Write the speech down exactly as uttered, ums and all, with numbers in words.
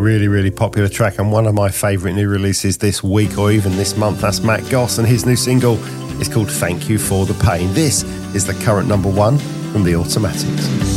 Really, really popular track, and one of my favourite new releases this week or even this month. That's Matt Goss, and his new single is called Thank You for the Pain. This is the current number one from The Automatics.